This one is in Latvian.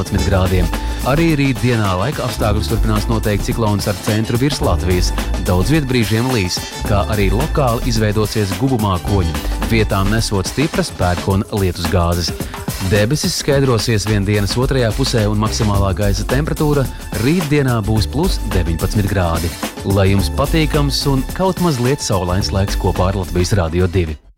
19 grādiem. Arī rīt dienā laika apstākļus turpinās noteikti ciklons ar centru virs Latvijas. Daudz viet brīžiem līs, kā arī lokāli izveidosies gubumākoņi, vietām nesot stipras pērkona lietus gāzes. Debesis skaidrosies vien dienas otrajā pusē un maksimālā gaisa temperatūra rītdienā būs plus 19 grādi. Lai jums patīkams un kaut mazliet saulains laiks kopā ar Latvijas Radio 2.